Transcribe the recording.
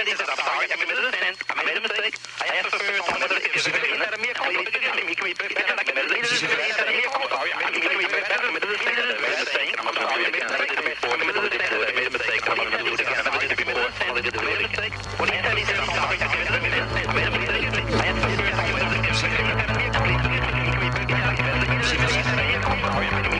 He says, I'm sorry, I committed a sin. I made a mistake. I asked for first, I'm going to, is there any that I'm here? Can we